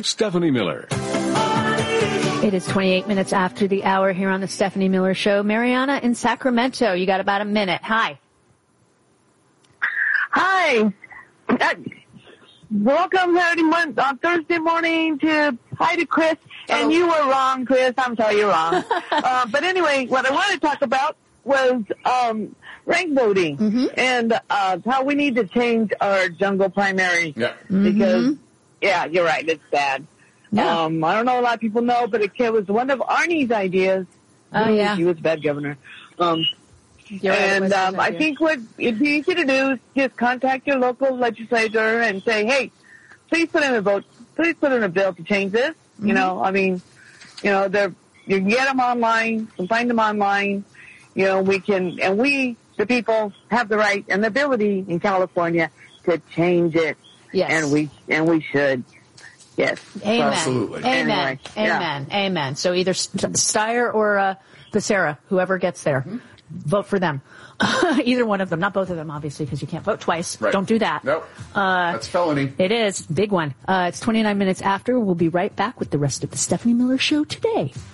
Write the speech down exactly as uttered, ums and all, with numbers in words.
Stephanie Miller. It is twenty-eight minutes after the hour here on the Stephanie Miller Show. Mariana in Sacramento, you got about a minute. Hi. Hi. Uh, welcome Saturday month on Thursday morning to hi to Chris. And you were wrong, Chris. I'm sorry, you're wrong. uh, but anyway, what I wanted to talk about was um, rank voting mm-hmm. and uh, how we need to change our jungle primary. Yeah. Because, mm-hmm. yeah, you're right. It's bad. Yeah. Um, I don't know a lot of people know, but it, it was one of Arnie's ideas. Oh, yeah. He was bad governor. Um, You're and right, um, I think what it'd be easy to do is just contact your local legislator and say, hey, please put in a vote, please put in a bill to change this. Mm-hmm. You know, I mean, you know, they're, you can get them online, you can find them online. You know, we can, and we, the people, have the right and the ability in California to change it. Yes. And we, and we should. Yes. Amen. Absolutely. Amen. Anyway, Amen. yeah. Amen. So either Steyer or uh, Becerra, whoever gets there, mm-hmm. vote for them. Either one of them, not both of them, obviously, because you can't vote twice. Right. Don't do that. Nope. Uh, That's felony. It is. Big one. Uh, it's twenty-nine minutes after. We'll be right back with the rest of the Stephanie Miller Show today.